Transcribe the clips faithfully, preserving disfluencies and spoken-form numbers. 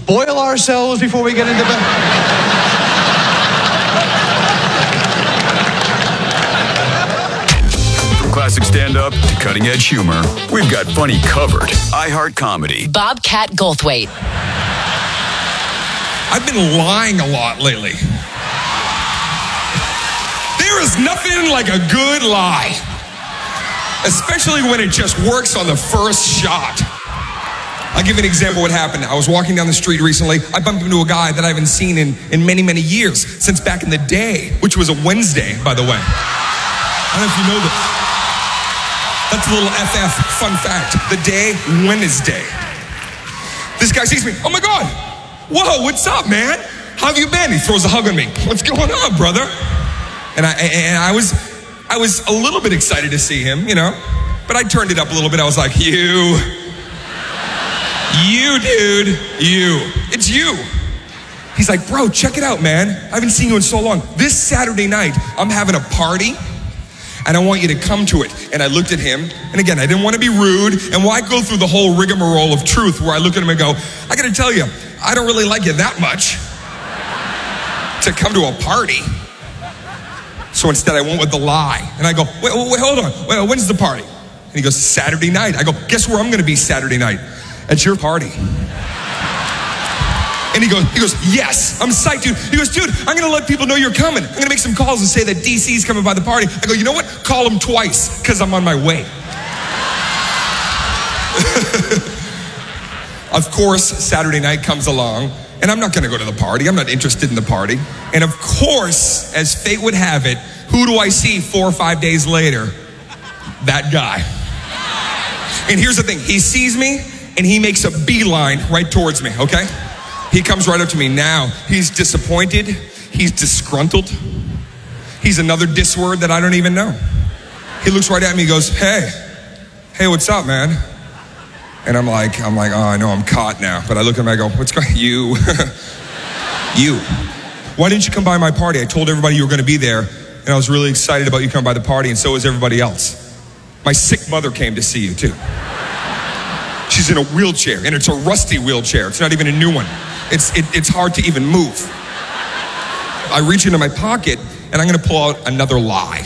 boil ourselves before we get into bed? From classic stand-up to cutting-edge humor, we've got funny covered. iHeart Comedy. Bobcat Goldthwait. I've been lying a lot lately. There is nothing like a good lie, especially when it just works on the first shot. I'll give you an example of what happened. I was walking down the street recently. I bumped into a guy that I haven't seen in, in many, many years, since back in the day, which was a Wednesday, by the way. I don't know if you know this. That's a little F F fun fact. The day, Wednesday. This guy sees me. Oh my God. Whoa, what's up, man? How have you been? He throws a hug on me. What's going on, brother? And I and I was I was a little bit excited to see him, you know, but I turned it up a little bit. I was like, you, you, dude, you. It's you. He's like, bro, check it out, man. I haven't seen you in so long. This Saturday night, I'm having a party, and I want you to come to it. And I looked at him, and again, I didn't want to be rude, and why go through the whole rigmarole of truth where I look at him and go, I gotta tell you, I don't really like you that much to come to a party. So instead I went with the lie. And I go, wait, wait, hold on. Wait, when's the party? And he goes, Saturday night. I go, guess where I'm going to be Saturday night? At your party. And he goes, he goes, yes, I'm psyched, dude. He goes, dude, I'm going to let people know you're coming. I'm going to make some calls and say that D C's coming by the party. I go, you know what? Call him twice, because I'm on my way. Of course, Saturday night comes along. And I'm not going to go to the party. I'm not interested in the party. And of course, as fate would have it, who do I see four or five days later? That guy. And here's the thing. He sees me and he makes a beeline right towards me, okay? He comes right up to me. Now, he's disappointed. He's disgruntled. He's another diss word that I don't even know. He looks right at me and goes, hey, hey, what's up, man? And I'm like, I'm like, oh, I know I'm caught now. But I look at him, I go, what's going on? You. You. Why didn't you come by my party? I told everybody you were going to be there. And I was really excited about you coming by the party, and so was everybody else. My sick mother came to see you, too. She's in a wheelchair, and it's a rusty wheelchair. It's not even a new one. It's, it, it's hard to even move. I reach into my pocket, and I'm going to pull out another lie.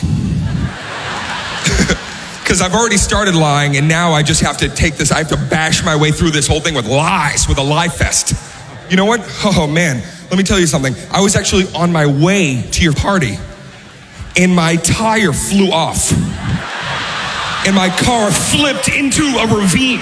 Because I've already started lying, and now I just have to take this, I have to bash my way through this whole thing with lies, with a lie fest. You know what? Oh man, let me tell you something. I was actually on my way to your party, and my tire flew off, and my car flipped into a ravine.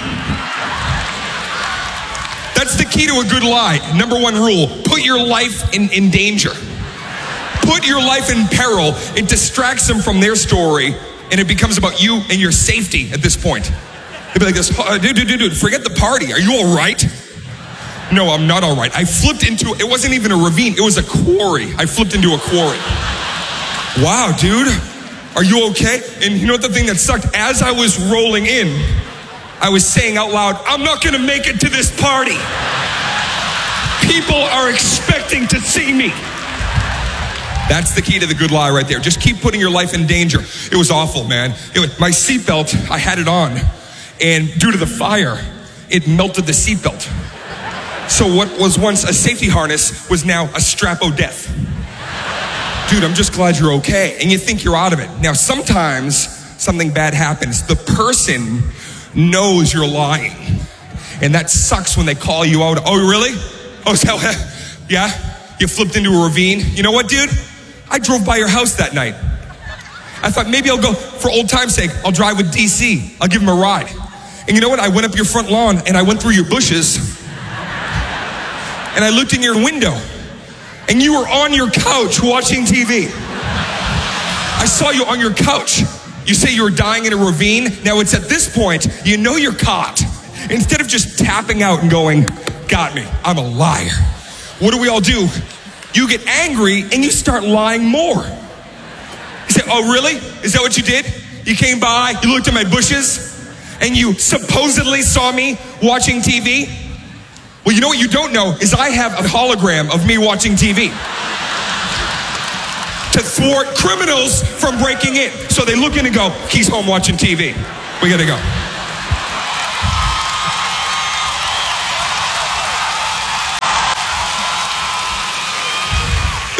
That's the key to a good lie. Number one rule, put your life in, in danger. Put your life in peril. It distracts them from their story, and it becomes about you and your safety at this point. They'd be like this, oh, dude, dude, dude, dude, forget the party. Are you all right? No, I'm not all right. I flipped into, it wasn't even a ravine. It was a quarry. I flipped into a quarry. Wow, dude, are you okay? And you know what the thing that sucked? As I was rolling in, I was saying out loud, I'm not gonna make it to this party. People are expecting to see me. That's the key to the good lie right there. Just keep putting your life in danger. It was awful, man. It was, my seatbelt, I had it on, and due to the fire, it melted the seatbelt. So what was once a safety harness was now a strap o' death. Dude, I'm just glad you're okay. And you think you're out of it. Now, sometimes something bad happens. The person knows you're lying. And that sucks when they call you out. Oh, really? Oh, so, yeah? You flipped into a ravine? You know what, dude? I drove by your house that night. I thought maybe I'll go, for old time's sake, I'll drive with D C. I'll give him a ride. And you know what? I went up your front lawn and I went through your bushes. And I looked in your window. And you were on your couch watching T V. I saw you on your couch. You say you were dying in a ravine. Now it's at this point, you know you're caught. Instead of just tapping out and going, got me, I'm a liar. What do we all do? You get angry and you start lying more. You say, oh really? Is that what you did? You came by, you looked at my bushes, and you supposedly saw me watching T V? Well, you know what you don't know is I have a hologram of me watching T V to thwart criminals from breaking in. So they look in and go, he's home watching T V. We gotta go.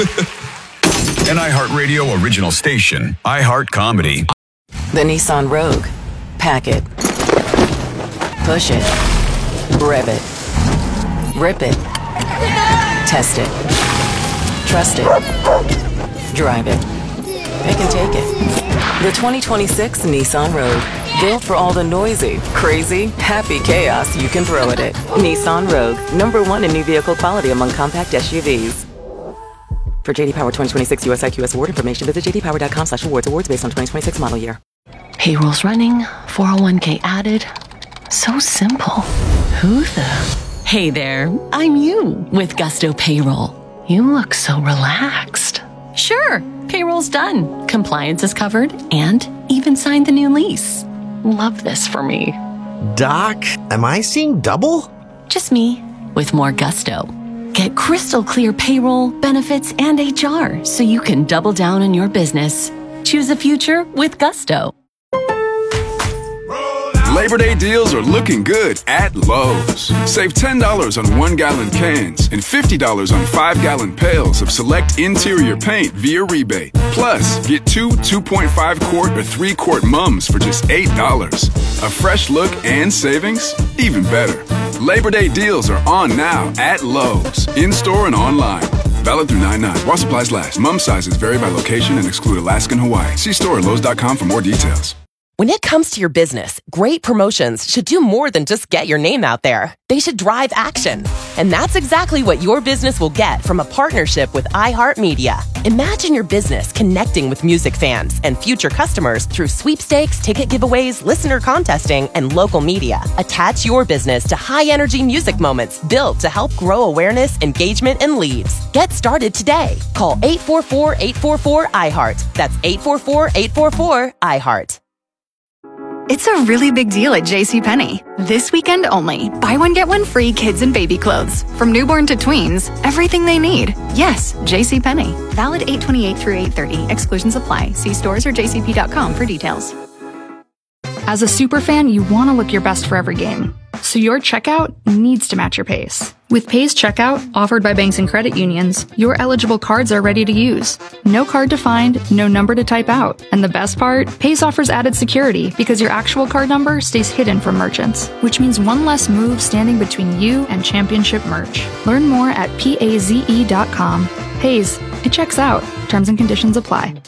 An iHeartRadio original station, iHeart Comedy. The Nissan Rogue. Pack it. Push it. Rev it. Rip it. Test it. Trust it. Drive it. Pick and take it. The twenty twenty-six Nissan Rogue. Built for all the noisy, crazy, happy chaos you can throw at it. Nissan Rogue. Number one in new vehicle quality among compact S U Vs. For J D Power twenty twenty-six U S I Q S award information, visit j d power dot com slash awards. Awards based on twenty twenty-six model year. Payroll's running, four oh one k added. So simple. Who the... Hey there, I'm you with Gusto Payroll. You look so relaxed. Sure, payroll's done. Compliance is covered and even signed the new lease. Love this for me. Doc, am I seeing double? Just me with more gusto. Get crystal clear payroll, benefits, and H R so you can double down on your business. Choose a future with Gusto. Labor Day deals are looking good at Lowe's. Save ten dollars on one-gallon cans and fifty dollars on five-gallon pails of select interior paint via rebate. Plus, get two two point five quart or three quart mums for just eight dollars. A fresh look and savings? Even better. Labor Day deals are on now at Lowe's, in-store and online. Valid through nine nine. While supplies last. Mum sizes vary by location and exclude Alaska and Hawaii. See store at lowes dot com for more details. When it comes to your business, great promotions should do more than just get your name out there. They should drive action. And that's exactly what your business will get from a partnership with iHeartMedia. Imagine your business connecting with music fans and future customers through sweepstakes, ticket giveaways, listener contesting, and local media. Attach your business to high-energy music moments built to help grow awareness, engagement, and leads. Get started today. Call eight four four, eight four four, I heart. That's eight four four, eight four four, I heart. It's a really big deal at JCPenney. This weekend only. Buy one, get one free kids and baby clothes. From newborn to tweens, everything they need. Yes, JCPenney. Valid eight twenty-eight through eight thirty. Exclusions apply. See stores or j c p dot com for details. As a superfan, you want to look your best for every game. So your checkout needs to match your pace. With Pace Checkout, offered by banks and credit unions, your eligible cards are ready to use. No card to find, no number to type out. And the best part, Pace offers added security because your actual card number stays hidden from merchants, which means one less move standing between you and championship merch. Learn more at paze dot com. Paze, it checks out. Terms and conditions apply.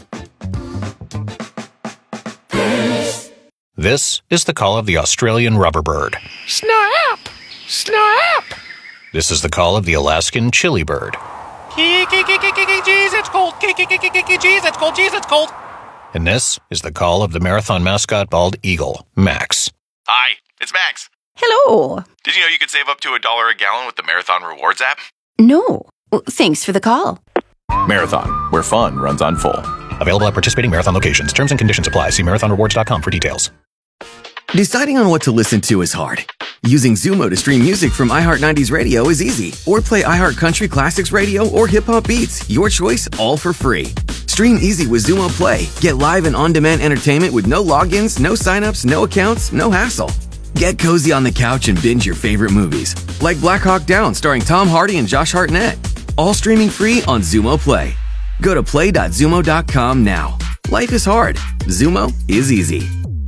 This is the call of the Australian rubberbird. Snap! Snap! This is the call of the Alaskan chili bird. Jeez, it's cold. Jeez, it's cold. Jeez, it's cold. And this is the call of the marathon mascot bald eagle, Max. Hi, it's Max. Hello. Did you know you could save up to a dollar a gallon with the Marathon Rewards app? No. Well, thanks for the call. Marathon, where fun runs on full. Available at participating Marathon locations. Terms and conditions apply. See marathon rewards dot com for details. Deciding on what to listen to is hard. Using Zumo to stream music from iHeart nineties Radio is easy. Or play iHeart Country Classics Radio or Hip Hop Beats. Your choice, all for free. Stream easy with Zumo Play. Get live and on-demand entertainment with no logins, no signups, no accounts, no hassle. Get cozy on the couch and binge your favorite movies. Like Black Hawk Down starring Tom Hardy and Josh Hartnett. All streaming free on Zumo Play. Go to play dot zumo dot com now. Life is hard. Zumo is easy.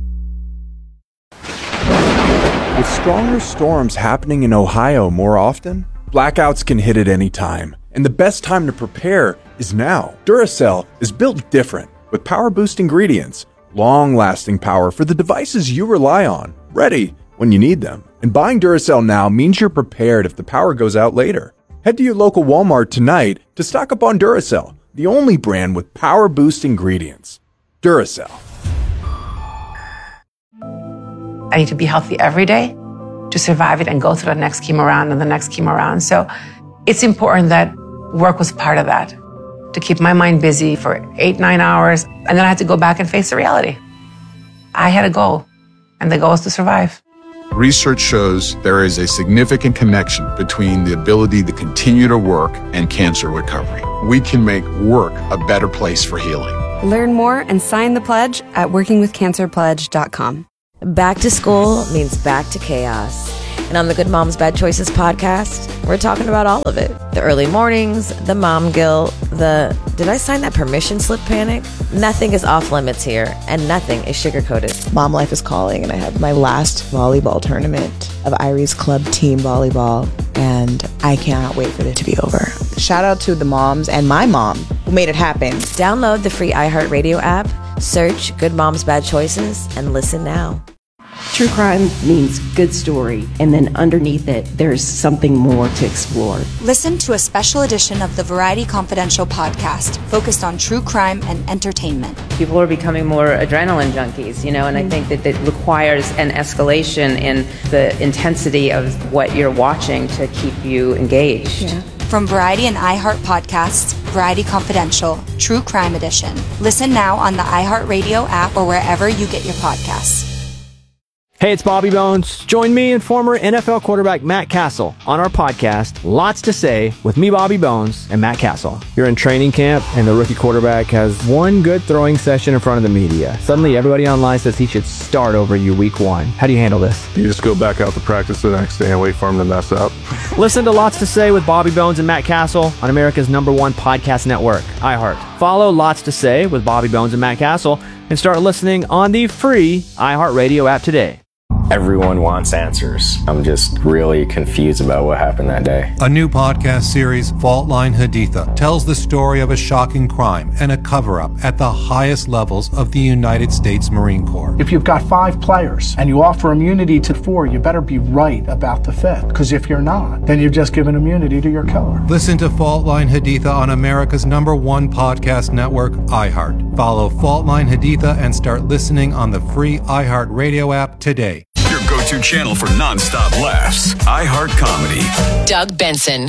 With stronger storms happening in Ohio more often, blackouts can hit at any time. And the best time to prepare is now. Duracell is built different with power boost ingredients, long-lasting power for the devices you rely on, ready when you need them. And buying Duracell now means you're prepared if the power goes out later. Head to your local Walmart tonight to stock up on Duracell, the only brand with power boost ingredients. Duracell. I need to be healthy every day to survive it and go through the next chemo round and the next chemo round. So it's important that work was part of that, to keep my mind busy for eight, nine hours. And then I had to go back and face the reality. I had a goal, and the goal is to survive. Research shows there is a significant connection between the ability to continue to work and cancer recovery. We can make work a better place for healing. Learn more and sign the pledge at working with cancer pledge dot com. Back to school means back to chaos. And on the Good Moms Bad Choices podcast, we're talking about all of it. The early mornings, the mom guilt, the did I sign that permission slip panic? Nothing is off limits here, and nothing is sugar-coated. Mom life is calling, and I have my last volleyball tournament of Irie's Club team volleyball, and I cannot wait for it to be over. Shout out to the moms and my mom who made it happen. Download the free iHeartRadio app, search Good Moms Bad Choices, and listen now. True crime means good story, and then underneath it, there's something more to explore. Listen to a special edition of the Variety Confidential podcast focused on true crime and entertainment. People are becoming more adrenaline junkies, you know, and I think that it requires an escalation in the intensity of what you're watching to keep you engaged. Yeah. From Variety and iHeart Podcasts, Variety Confidential, True Crime Edition. Listen now on the iHeartRadio app or wherever you get your podcasts. Hey, it's Bobby Bones. Join me and former N F L quarterback Matt Castle on our podcast, Lots to Say, with me, Bobby Bones, and Matt Castle. You're in training camp, and the rookie quarterback has one good throwing session in front of the media. Suddenly, everybody online says he should start over you week one. How do you handle this? You just go back out to practice the next day and wait for him to mess up. Listen to Lots to Say with Bobby Bones and Matt Castle on America's number one podcast network, iHeart. Follow Lots to Say with Bobby Bones and Matt Castle and start listening on the free iHeartRadio app today. Everyone wants answers. I'm just really confused about what happened that day. A new podcast series, Fault Line Haditha, tells the story of a shocking crime and a cover-up at the highest levels of the United States Marine Corps. If you've got five players and you offer immunity to four, you better be right about the fifth. Because if you're not, then you've just given immunity to your killer. Listen to Fault Line Haditha on America's number one podcast network, iHeart. Follow Fault Line Haditha and start listening on the free iHeart Radio app today. Your go-to channel for non-stop laughs. iHeart Comedy. Doug Benson.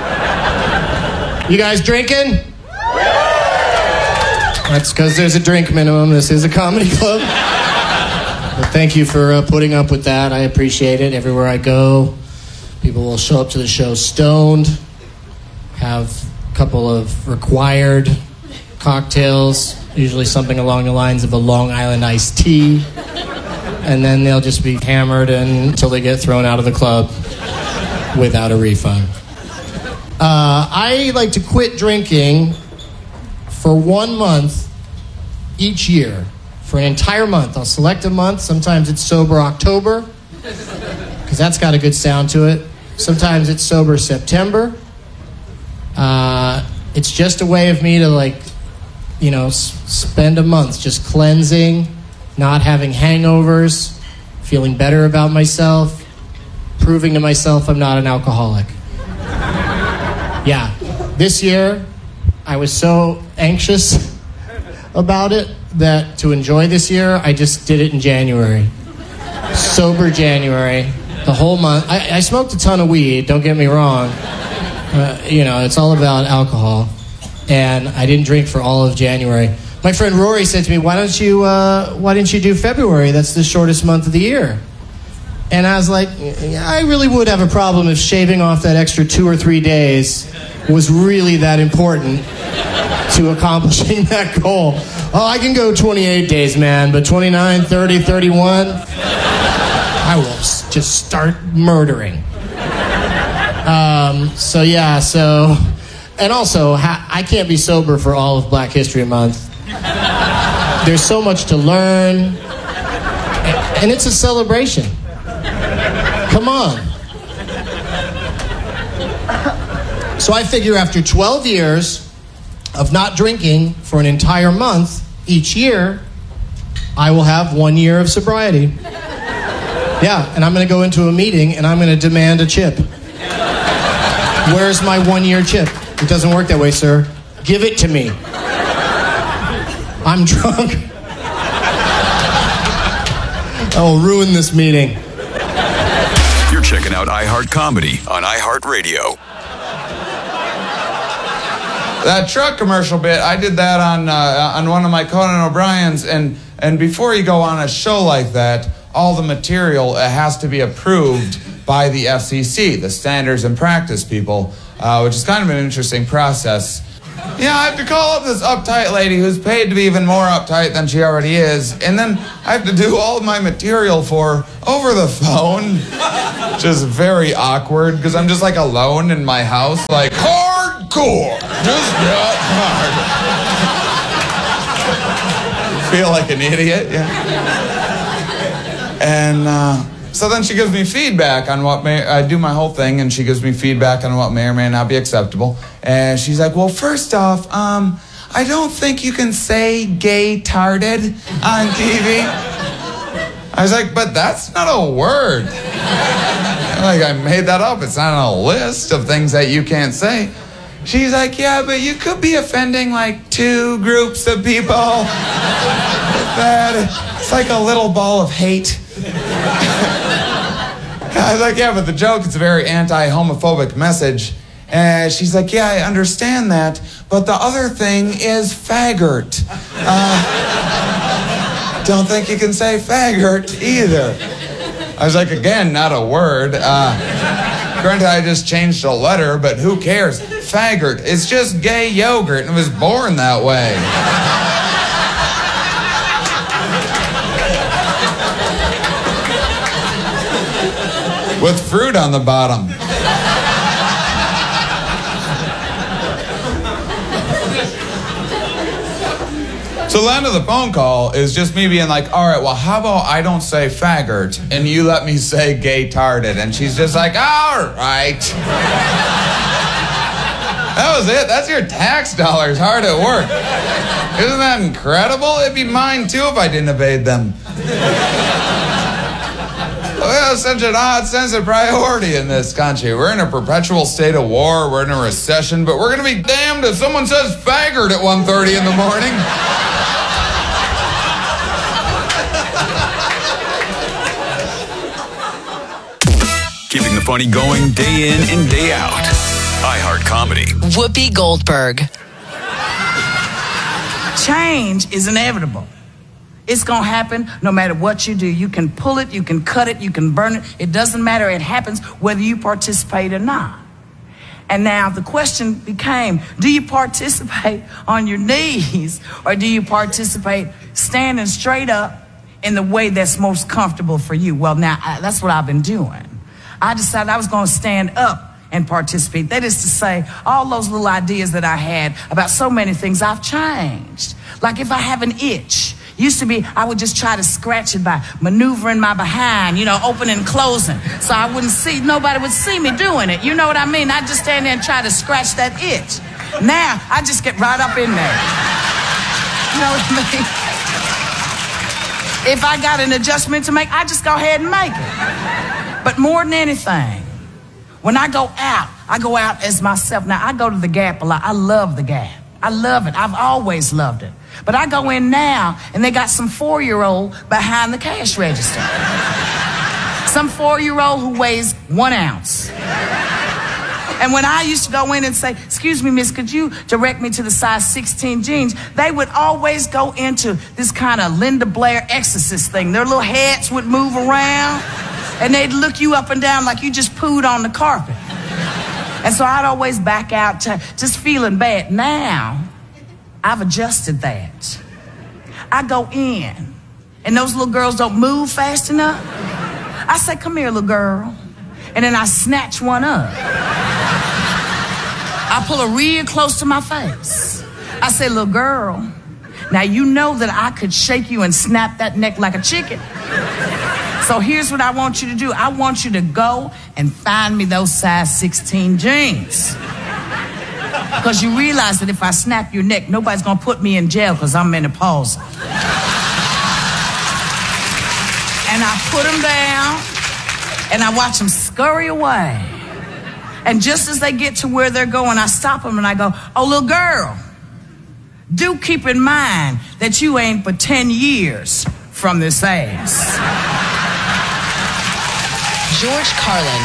You guys drinking? That's because there's a drink minimum. This is a comedy club. But thank you for uh, putting up with that. I appreciate it. Everywhere I go, people will show up to the show stoned, have a couple of required cocktails, usually something along the lines of a Long Island iced tea. And then they'll just be hammered until they get thrown out of the club without a refund. Uh, I like to quit drinking for one month each year. For an entire month. I'll select a month. Sometimes it's Sober October, because that's got a good sound to it. Sometimes it's Sober September. Uh, it's just a way of me to, like, you know, s- spend a month just cleansing, not having hangovers, feeling better about myself, proving to myself I'm not an alcoholic. Yeah, this year I was so anxious about it that to enjoy this year, I just did it in January. Sober January, the whole month. I, I smoked a ton of weed, don't get me wrong. Uh, you know, it's all about alcohol. And I didn't drink for all of January. My friend Rory said to me, why don't you uh, why didn't you do February? That's the shortest month of the year. And I was like, I really would have a problem if shaving off that extra two or three days was really that important to accomplishing that goal. Oh, I can go twenty-eight days, man, but twenty-nine, thirty, thirty-one, I will just start murdering. Um, so yeah, so, and also, I can't be sober for all of Black History Month. There's so much to learn, and it's a celebration. Come on. So I figure after twelve years of not drinking for an entire month each year, I will have one year of sobriety. Yeah, and I'm going to go into a meeting and I'm going to demand a chip. Where's my one-year chip? It doesn't work that way, sir. Give it to me. I'm drunk. I will ruin this meeting. You're checking out iHeart Comedy on iHeartRadio. That truck commercial bit, I did that on uh, on one of my Conan O'Brien's, and and before you go on a show like that, all the material uh, has to be approved by the F C C, the Standards and Practice people, uh, which is kind of an interesting process. Yeah, I have to call up this uptight lady who's paid to be even more uptight than she already is, and then I have to do all of my material for her over the phone, which is very awkward because I'm just like alone in my house, like hardcore, just got hard. Feel like an idiot, yeah. And uh, so then she gives me feedback on what may, I do my whole thing, and she gives me feedback on what may or may not be acceptable. And she's like, well, first off, um, I don't think you can say gay-tarded on T V. I was like, but that's not a word. Like, I made that up. It's not on a list of things that you can't say. She's like, yeah, but you could be offending, like, two groups of people. That, it's like a little ball of hate. I was like, yeah, but the joke is a very anti-homophobic message. And she's like, yeah, I understand that, but the other thing is faggart. Uh, don't think you can say faggart either. I was like, again, not a word. Uh, granted, I just changed a letter, but who cares? Faggart, it's just gay yogurt, and it was born that way. With fruit on the bottom. So the end of the phone call is just me being like, all right, well, how about I don't say faggart and you let me say gay-tarded? And she's just like, all right. That was it. That's your tax dollars hard at work. Isn't that incredible? It'd be mine, too, if I didn't evade them. We have such an odd sense of priority in this country. We're in a perpetual state of war. We're in a recession, but we're going to be damned if someone says faggart at one thirty in the morning. Keeping the funny going day in and day out. iHeart Comedy. Whoopi Goldberg. Change is inevitable. It's going to happen no matter what you do. You can pull it, you can cut it, you can burn it. It doesn't matter. It happens whether you participate or not. And now the question became, do you participate on your knees or do you participate standing straight up in the way that's most comfortable for you? Well, now, I, that's what I've been doing. I decided I was going to stand up and participate. That is to say, all those little ideas that I had about so many things, I've changed. Like if I have an itch, used to be, I would just try to scratch it by maneuvering my behind, you know, opening and closing. So I wouldn't see, nobody would see me doing it. You know what I mean? I'd just stand there and try to scratch that itch. Now, I just get right up in there. You know what I mean? If I got an adjustment to make, I just go ahead and make it. But more than anything, when I go out, I go out as myself. Now, I go to the Gap a lot. I love the Gap. I love it. I've always loved it. But I go in now, and they got some four-year-old behind the cash register. Some four-year-old who weighs one ounce. And when I used to go in and say, excuse me, miss, could you direct me to the size sixteen jeans? They would always go into this kind of Linda Blair exorcist thing. Their little heads would move around, and they'd look you up and down like you just pooed on the carpet. And so I'd always back out to just feeling bad. Now, I've adjusted that. I go in, and those little girls don't move fast enough. I say, come here, little girl. And then I snatch one up. I pull her real close to my face. I say, little girl, now you know that I could shake you and snap that neck like a chicken. So here's what I want you to do. I want you to go and find me those size sixteen jeans. Because you realize that if I snap your neck, nobody's going to put me in jail because I'm menopausal. And I put them down, and I watch them scurry away. And just as they get to where they're going, I stop them and I go, oh, little girl, do keep in mind that you ain't but ten years from this ass. George Carlin.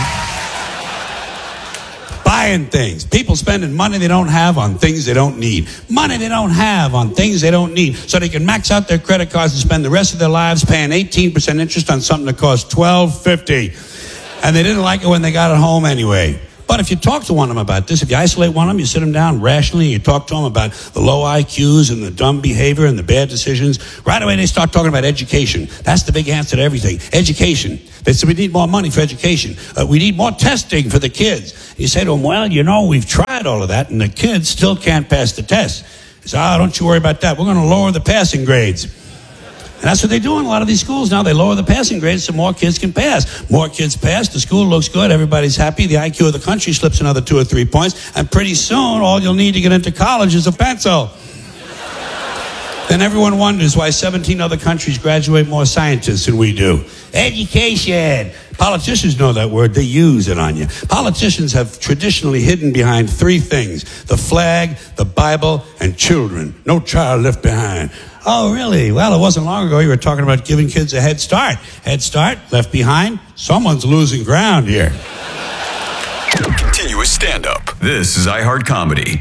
Buying things. People spending money they don't have on things they don't need. Money they don't have on things they don't need. So they can max out their credit cards and spend the rest of their lives paying eighteen percent interest on something that costs twelve fifty. And they didn't like it when they got it home anyway. But if you talk to one of them about this, if you isolate one of them, you sit them down rationally, you talk to them about the low I Qs and the dumb behavior and the bad decisions, right away they start talking about education. That's the big answer to everything. Education. They say we need more money for education. Uh, we need more testing for the kids. You say to them, well, you know, we've tried all of that, and the kids still can't pass the test. He says, ah, oh, don't you worry about that. We're going to lower the passing grades. And that's what they do in a lot of these schools now. They lower the passing grades so more kids can pass. More kids pass, the school looks good, everybody's happy, the I Q of the country slips another two or three points, and pretty soon all you'll need to get into college is a pencil. Then everyone wonders why seventeen other countries graduate more scientists than we do. Education. Politicians know that word. They use it on you. Politicians have traditionally hidden behind three things: the flag, the Bible, and children. No child left behind. Oh, really? Well, it wasn't long ago you were talking about giving kids a head start. Head start, left behind. Someone's losing ground here. Continuous stand-up. This is iHeart Comedy.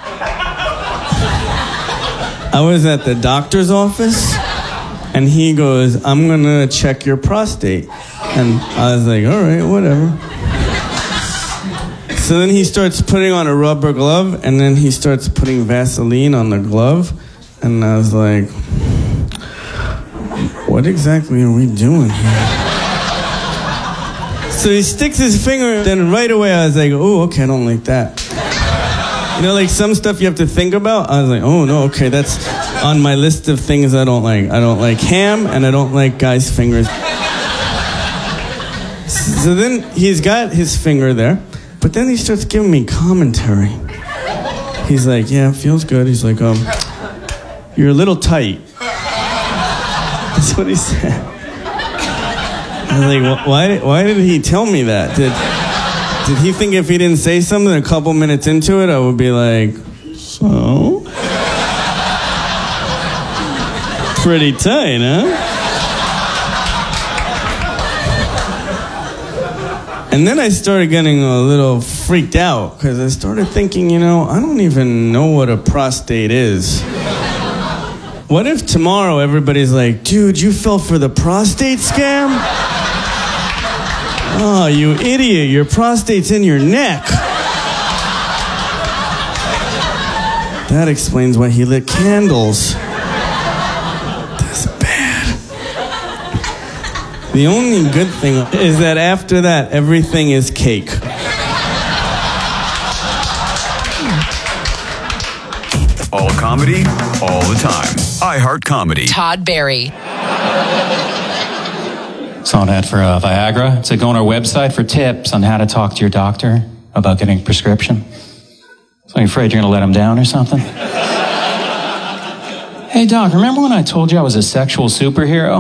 I was at the doctor's office, and he goes, I'm going to check your prostate. And I was like, all right, whatever. So then he starts putting on a rubber glove, and then he starts putting Vaseline on the glove. And I was like, what exactly are we doing here? So he sticks his finger, then right away I was like, oh, okay, I don't like that. You know, like some stuff you have to think about. I was like, oh, no, okay, that's on my list of things I don't like. I don't like ham, and I don't like guys' fingers. So then he's got his finger there, but then he starts giving me commentary. He's like, yeah, it feels good. He's like, um... you're a little tight. That's what he said. I was like, why, why did he tell me that? Did, did he think if he didn't say something a couple minutes into it, I would be like, so? Pretty tight, huh? And then I started getting a little freaked out because I started thinking, you know, I don't even know what a prostate is. What if tomorrow everybody's like, dude, you fell for the prostate scam? Oh, you idiot, your prostate's in your neck. That explains why he lit candles. That's bad. The only good thing is that after that, everything is cake. All comedy, all the time. iHeart Comedy. Todd Barry. Saw an ad for uh, Viagra. It said go on our website for tips on how to talk to your doctor about getting a prescription. So I'm afraid you're going to let him down or something. Hey, Doc, remember when I told you I was a sexual superhero?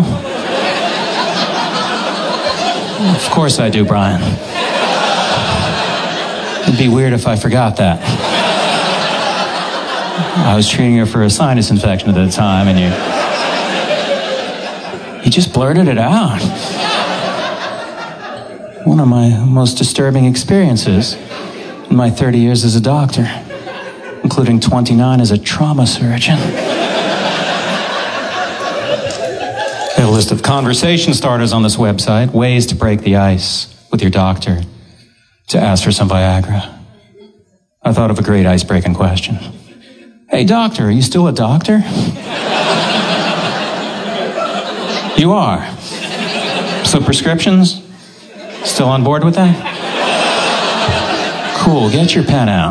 Of course I do, Brian. It'd be weird if I forgot that. I was treating her for a sinus infection at the time, and you... He just blurted it out. One of my most disturbing experiences in my thirty years as a doctor, including twenty-nine as a trauma surgeon. I have a list of conversation starters on this website, ways to break the ice with your doctor, to ask for some Viagra. I thought of a great ice-breaking question. Hey, doctor, are you still a doctor? You are. So prescriptions? Still on board with that? Cool, get your pen out.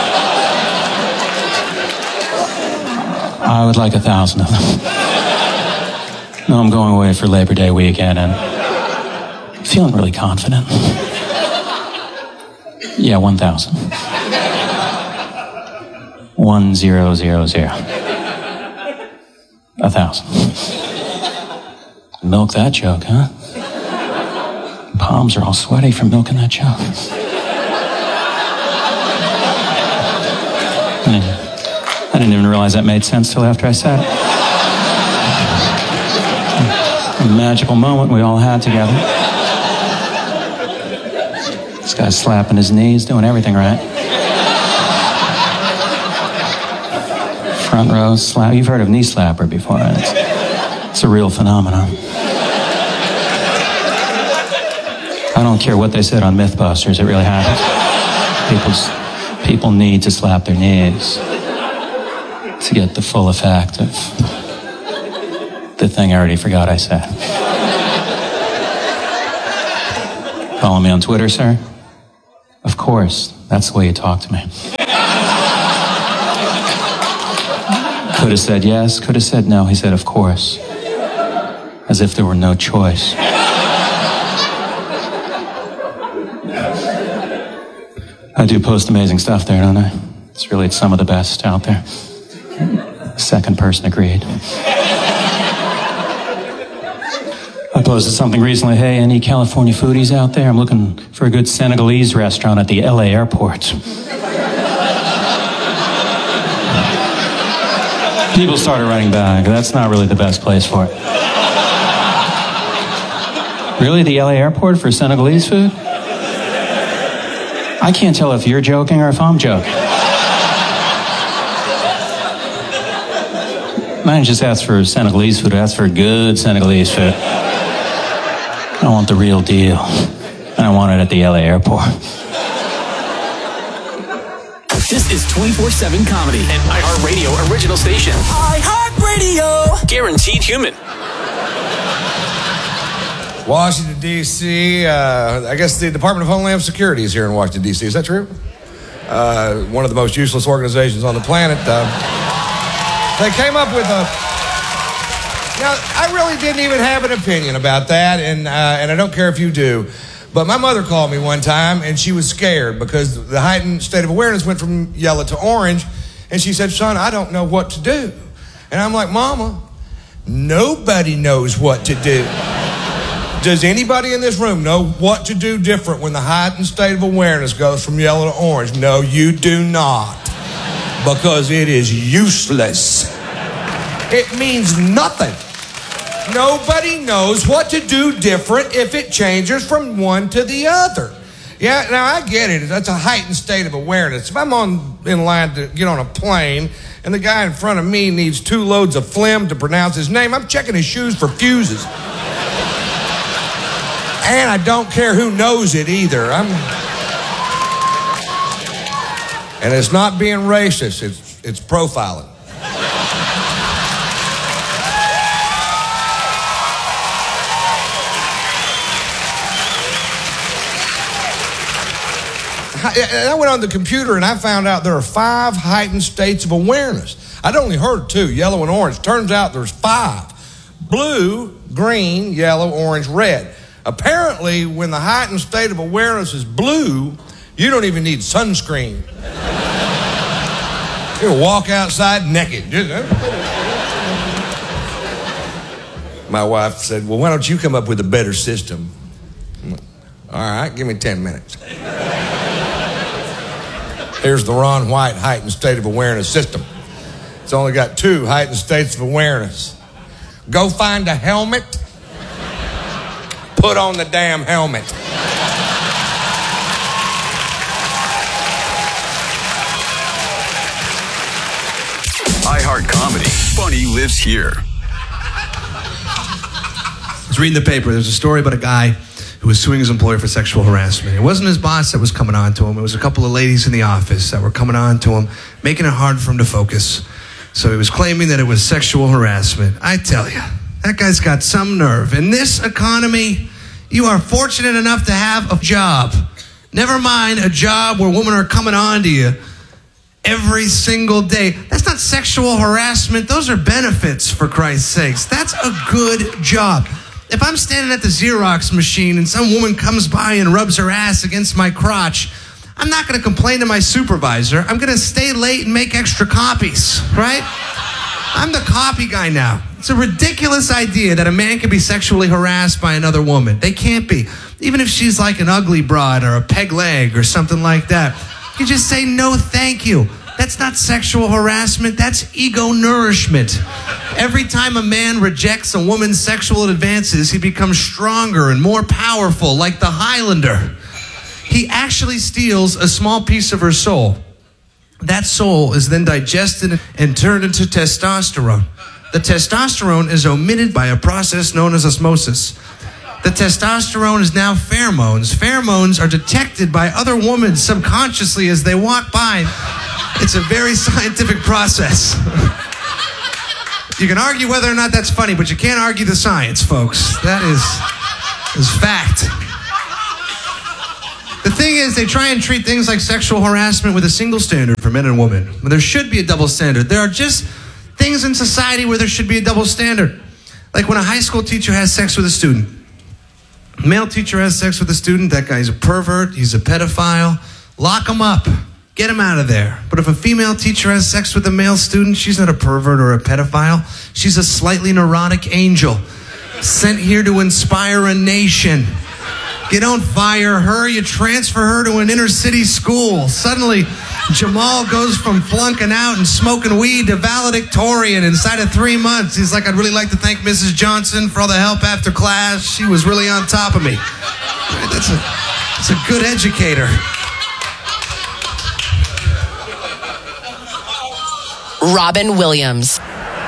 I would like a thousand of them. No, I'm going away for Labor Day weekend and feeling really confident. Yeah, one thousand. One zero zero zero. A thousand. Milk that jug, huh? Palms are all sweaty from milking that jug. I didn't, I didn't even realize that made sense till after I said it. A magical moment we all had together. This guy's slapping his knees, doing everything right. Front row slap. You've heard of knee slapper before, right? It's, it's a real phenomenon. I don't care what they said on Mythbusters, it really happens. People's, people need to slap their knees to get the full effect of the thing I already forgot I said. Follow me on Twitter, sir? Of course. That's the way you talk to me. Could have said yes, could have said no. He said, of course. As if there were no choice. I do post amazing stuff there, don't I? It's really some of the best out there. Second person agreed. I posted something recently. Hey, any California foodies out there? I'm looking for a good Senegalese restaurant at the L A airport. People started writing back. That's not really the best place for it. Really, the L A airport for Senegalese food? I can't tell if you're joking or if I'm joking. Mine just asked for Senegalese food. I asked for good Senegalese food. I want the real deal. And I want it at the L A airport. This is twenty-four seven Comedy, an iHeartRadio original station. iHeartRadio! Guaranteed human. Washington, D C Uh, I guess the Department of Homeland Security is here in Washington, D C Is that true? Uh, one of the most useless organizations on the planet. Uh, they came up with a... Now, I really didn't even have an opinion about that, and uh, and I don't care if you do. But my mother called me one time, and she was scared because the heightened state of awareness went from yellow to orange. And she said, son, I don't know what to do. And I'm like, Mama, nobody knows what to do. Does anybody in this room know what to do different when the heightened state of awareness goes from yellow to orange? No, you do not. Because it is useless. It means nothing. Nobody knows what to do different if it changes from one to the other. Yeah, now I get it. That's a heightened state of awareness. If I'm on in line to get on a plane and the guy in front of me needs two loads of phlegm to pronounce his name, I'm checking his shoes for fuses. And I don't care who knows it either. I'm... And it's not being racist. It's, it's profiling. I went on the computer and I found out there are five heightened states of awareness. I'd only heard two, yellow and orange. Turns out there's five. Blue, green, yellow, orange, red. Apparently, when the heightened state of awareness is blue, you don't even need sunscreen. You walk outside naked. My wife said, well, why don't you come up with a better system? All right, give me ten minutes. Here's the Ron White heightened state of awareness system. It's only got two heightened states of awareness. Go find a helmet. Put on the damn helmet. iHeart Comedy. Funny lives here. I was reading the paper. There's a story about a guy who was suing his employer for sexual harassment. It wasn't his boss that was coming on to him. It was a couple of ladies in the office that were coming on to him, making it hard for him to focus. So he was claiming that it was sexual harassment. I tell you, that guy's got some nerve. In this economy, you are fortunate enough to have a job. Never mind a job where women are coming on to you every single day. That's not sexual harassment. Those are benefits, for Christ's sakes. That's a good job. If I'm standing at the Xerox machine and some woman comes by and rubs her ass against my crotch, I'm not going to complain to my supervisor. I'm going to stay late and make extra copies, right? I'm the copy guy now. It's a ridiculous idea that a man can be sexually harassed by another woman. They can't be. Even if she's like an ugly broad or a peg leg or something like that. You just say, no, thank you. That's not sexual harassment. That's ego nourishment. Every time a man rejects a woman's sexual advances, he becomes stronger and more powerful, like the Highlander. He actually steals a small piece of her soul. That soul is then digested and turned into testosterone. The testosterone is omitted by a process known as osmosis. The testosterone is now pheromones. Pheromones are detected by other women subconsciously as they walk by. It's a very scientific process. You can argue whether or not that's funny, but you can't argue the science, folks. That is, is fact. The thing is, they try and treat things like sexual harassment with a single standard for men and women. But there should be a double standard. There are just things in society where there should be a double standard. Like when a high school teacher has sex with a student. A male teacher has sex with a student, that guy's a pervert, he's a pedophile. Lock him up. Get him out of there. But if a female teacher has sex with a male student, she's not a pervert or a pedophile. She's a slightly neurotic angel sent here to inspire a nation. You don't fire her, you transfer her to an inner city school. Suddenly, Jamal goes from flunking out and smoking weed to valedictorian inside of three months. He's like, I'd really like to thank Missus Johnson for all the help after class. She was really on top of me. That's a, that's a good educator. Robin Williams.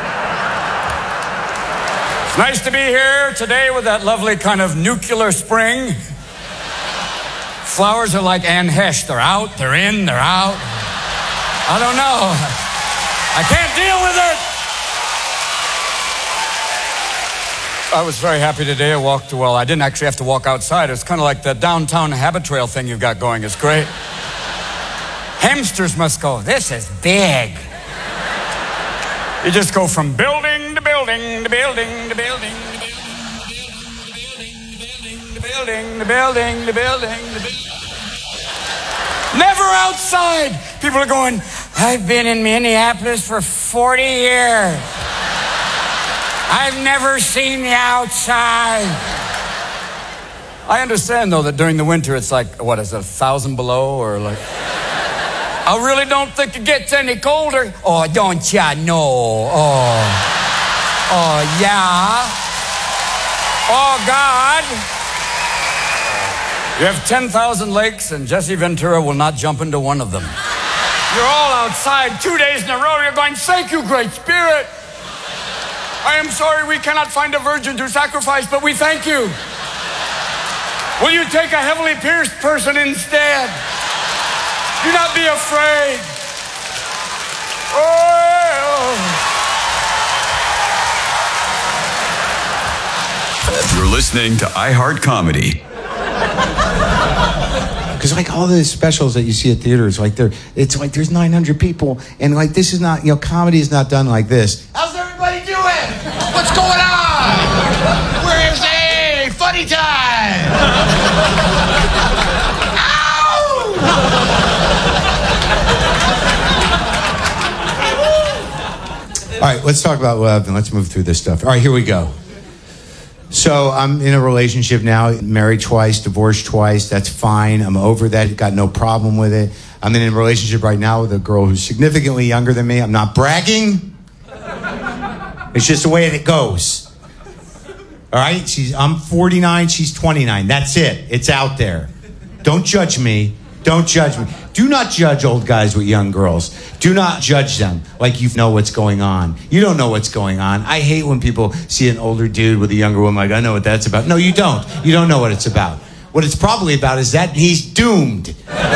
It's nice to be here today with that lovely kind of nuclear spring. Flowers are like Anne Hesh. They're out, they're in, they're out. I don't know. I can't deal with it. I was very happy today. I walked, well, I didn't actually have to walk outside. It's kind of like the downtown habit trail thing you've got going. It's great. Hamsters must go, this is big. You just go from building to building to building to building to building to building to building to building to building. Never outside. People are going, I've been in Minneapolis for forty years. I've never seen the outside. I understand, though, that during the winter it's like, what is it, a thousand below or like... I really don't think it gets any colder. Oh, don't ya know? Oh, oh yeah. Oh, God. You have ten thousand lakes, and Jesse Ventura will not jump into one of them. You're all outside two days in a row. You're going, thank you, Great Spirit. I am sorry we cannot find a virgin to sacrifice, but we thank you. Will you take a heavily pierced person instead? Do not be afraid. Oh. You're listening to iHeart Comedy. Because like all the specials that you see at theaters, like there, it's like there's nine hundred people, and like this is not, you know, comedy is not done like this. How's everybody doing? What's going on? Where's a funny time? All right, let's talk about love and let's move through this stuff. All right, here we go. So I'm in a relationship now, married twice, divorced twice. That's fine. I'm over that. Got no problem with it. I'm in a relationship right now with a girl who's significantly younger than me. I'm not bragging. It's just the way it goes. All right? She's, I'm forty-nine. She's twenty-nine. That's it. It's out there. Don't judge me. Don't judge me. Do not judge old guys with young girls. Do not judge them like you know what's going on. You don't know what's going on. I hate when people see an older dude with a younger woman like, I know what that's about. No, you don't. You don't know what it's about. What it's probably about is that he's doomed.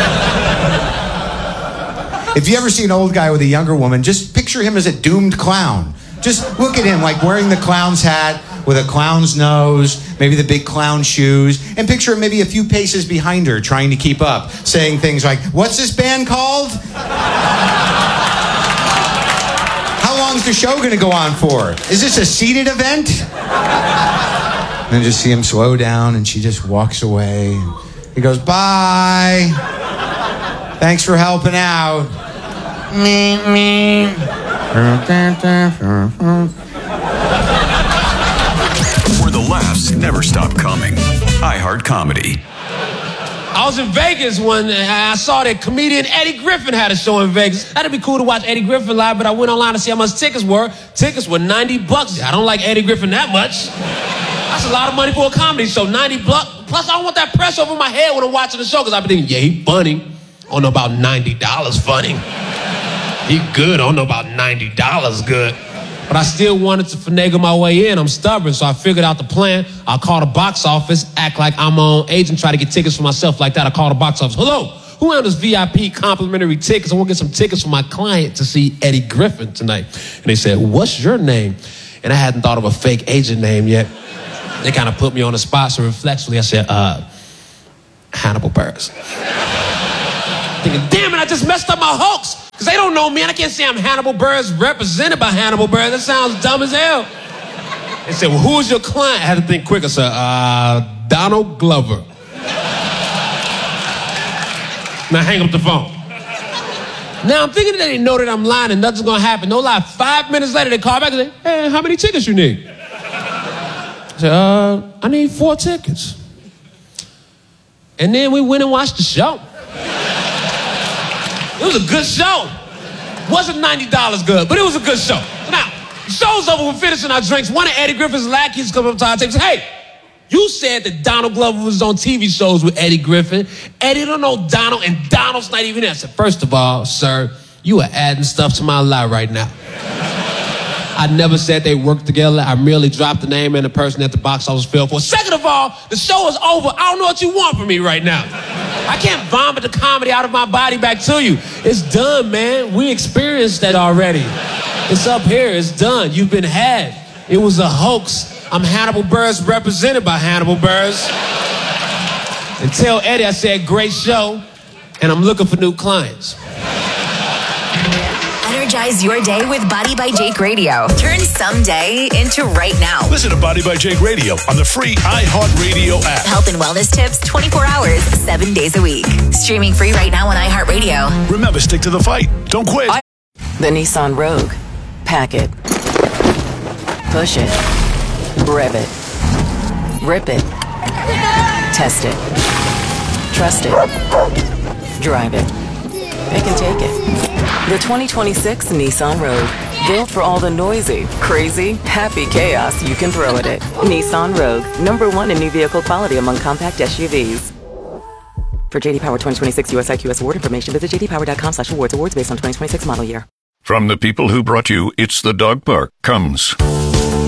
If you ever see an old guy with a younger woman, just picture him as a doomed clown. Just look at him like wearing the clown's hat with a clown's nose, maybe the big clown shoes, and picture him maybe a few paces behind her trying to keep up, saying things like, what's this band called? How long's the show going to go on for? Is this a seated event? And then just see him slow down, and she just walks away. He goes, bye. Thanks for helping out. Me, me. Where the laughs never stop coming. iHeart Comedy. I was in Vegas when I saw that comedian Eddie Griffin had a show in Vegas. That'd be cool to watch Eddie Griffin live, but I went online to see how much tickets were. Tickets were ninety bucks. I don't like Eddie Griffin that much. That's a lot of money for a comedy show, ninety bucks. Plus, I don't want that pressure over my head when I'm watching the show, because I've been thinking, yeah, he funny. I don't know about ninety dollars funny. He good. I don't know about ninety dollars good. But I still wanted to finagle my way in. I'm stubborn, so I figured out the plan. I'll call the box office, act like I'm my own agent, try to get tickets for myself like that. I call the box office. Hello, who handles V I P complimentary tickets? I want to get some tickets for my client to see Eddie Griffin tonight. And they said, what's your name? And I hadn't thought of a fake agent name yet. They kind of put me on the spot, so reflexively I said, uh, Hannibal Buress. Thinking, damn it, I just messed up my hoax. Because they don't know me, and I can't say I'm Hannibal Buress, represented by Hannibal Buress. That sounds dumb as hell. They said, well, who's your client? I had to think quick. I said, uh, Donald Glover. Now hang up the phone. Now I'm thinking that they know that I'm lying and nothing's going to happen. No lie. Five minutes later, they call back and say, hey, how many tickets you need? I said, uh, I need four tickets. And then we went and watched the show. It was a good show. Wasn't ninety dollars good, but it was a good show. Now, the show's over, we're finishing our drinks. One of Eddie Griffin's lackeys come up to our table and say, hey, you said that Donald Glover was on T V shows with Eddie Griffin. Eddie don't know Donald, and Donald's not even there. I said, first of all, sir, you are adding stuff to my lie right now. I never said they worked together. I merely dropped the name and the person at the box office fell for. Second of all, the show is over. I don't know what you want from me right now. I can't vomit the comedy out of my body back to you. It's done, man. We experienced that already. It's up here. It's done. You've been had. It was a hoax. I'm Hannibal Buress, represented by Hannibal Buress. And tell Eddie I said great show, and I'm looking for new clients. Energize your day with Body by Jake Radio. Turn someday into right now. Listen to Body by Jake Radio on the free iHeartRadio app. Health and wellness tips twenty-four hours, seven days a week. Streaming free right now on iHeartRadio. Remember, stick to the fight. Don't quit. The Nissan Rogue. Pack it. Push it. Rev it. Rip it. Test it. Trust it. Drive it. Pick and take it. The twenty twenty-six Nissan Rogue. Built for all the noisy, crazy, happy chaos you can throw at it. Nissan Rogue. Number one in new vehicle quality among compact S U Vs. For J D Power twenty twenty-six U S I Q S award information, visit j d power dot com slash awards. Awards based on twenty twenty-six model year. From the people who brought you It's the Dog Park comes